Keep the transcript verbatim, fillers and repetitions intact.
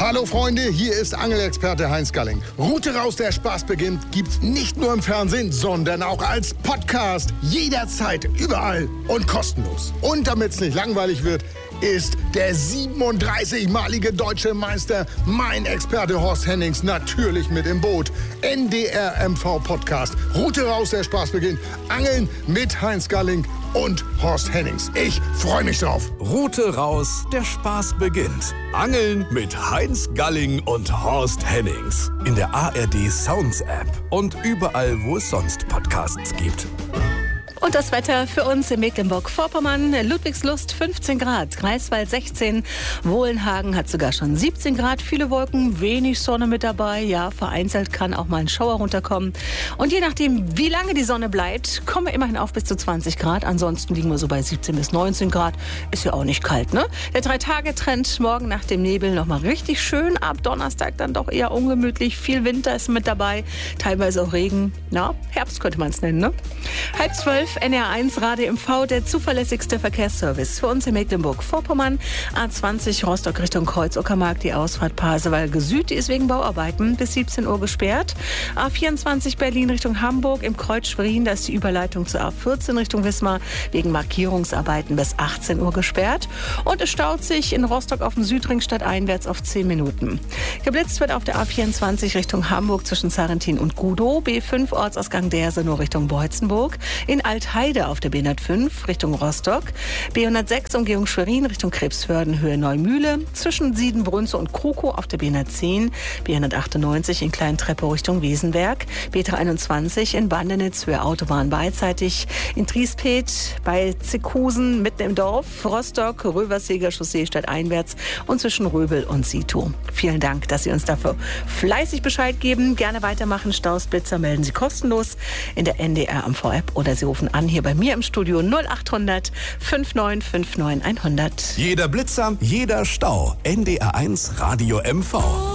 Hallo Freunde, hier ist Angelexperte Heinz Galling. Route raus, der Spaß beginnt, gibt's nicht nur im Fernsehen, sondern auch als Podcast. Jederzeit, überall und kostenlos. Und damit's nicht langweilig wird, ist der siebenunddreißigmalige deutsche Meister, mein Experte Horst Hennings, natürlich mit im Boot. N D R M V Podcast. Route raus, der Spaß beginnt. Angeln mit Heinz Galling und Horst Hennings. Ich freue mich drauf. Route raus, der Spaß beginnt. Angeln mit Heinz Galling und Horst Hennings. In der A R D Sounds App und überall, wo es sonst Podcasts gibt. Und das Wetter für uns in Mecklenburg-Vorpommern. Ludwigslust fünfzehn Grad, Greifswald sechzehn, Wohlenhagen hat sogar schon siebzehn Grad. Viele Wolken, wenig Sonne mit dabei. Ja, vereinzelt kann auch mal ein Schauer runterkommen. Und je nachdem, wie lange die Sonne bleibt, kommen wir immerhin auf bis zu zwanzig Grad. Ansonsten liegen wir so bei siebzehn bis neunzehn Grad. Ist ja auch nicht kalt, ne? Der Drei-Tage-Trend morgen nach dem Nebel nochmal richtig schön. Ab Donnerstag dann doch eher ungemütlich. Viel Winter ist mit dabei, teilweise auch Regen. Na, Herbst könnte man es nennen, ne? Halb zwölf. N R eins Radio M V, der zuverlässigste Verkehrsservice für uns in Mecklenburg-Vorpommern. A zwanzig Rostock Richtung Kreuz-Uckermark, die Ausfahrt Pasewalke Süd, die ist wegen Bauarbeiten bis siebzehn Uhr gesperrt. A vierundzwanzig Berlin Richtung Hamburg im Kreuz Schwerin, da ist die Überleitung zur A vierzehn Richtung Wismar wegen Markierungsarbeiten bis achtzehn Uhr gesperrt. Und es staut sich in Rostock auf dem Südring stadteinwärts auf zehn Minuten. Geblitzt wird auf der A vierundzwanzig Richtung Hamburg zwischen Sarrentin und Gudow, B fünf Ortsausgang Derse nur Richtung Beutzenburg, in Altheide auf der B hundertfünf Richtung Rostock, B hundertsechs Umgehung Schwerin Richtung Krebsförden Höhe Neumühle, zwischen Siedenbrunze und Kroko auf der B hundertzehn, B hundertachtundneunzig in Kleintreppe Richtung Wesenberg, B dreihunderteinundzwanzig in Bandenitz Höhe Autobahn beidseitig, in Triespet bei Zickhusen mitten im Dorf, Rostock, Röverseger Chaussee stadteinwärts und zwischen Röbel und Sito. Vielen Dank, dass Sie uns dafür fleißig Bescheid geben. Gerne weitermachen. Staus, Blitzer melden Sie kostenlos in der N D R M V App oder Sie rufen an hier bei mir im Studio null achthundert fünfundneunzig neunundfünfzig einhundert. Jeder Blitzer, jeder Stau. N D R eins Radio M V.